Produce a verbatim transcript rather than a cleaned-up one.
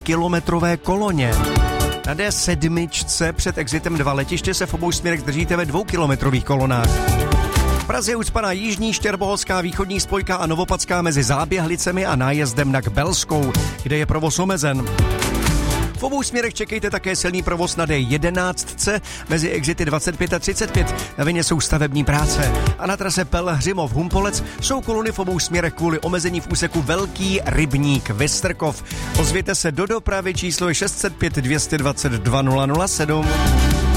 kilometrové koloně. Na D sedm před exitem dva letiště se v obou směrech držíte ve dvoukilometrových kolonách. V Praze ucpaná jižní, štěrboholská, východní spojka a novopadská mezi Záběhlicemi a nájezdem na Kbelskou, kde je provoz omezen. V obou směrech čekejte také silný provoz na D jedenáct mezi exity dvacet pět a třicet pět. Na vině jsou stavební práce. A na trase Pelhřimov Humpolec jsou kolony v obou směrech kvůli omezení v úseku Velký Rybník Vystrkov. Ozvěte se do dopravy, číslo je šest set pět dvě dvacet dva nula nula sedm.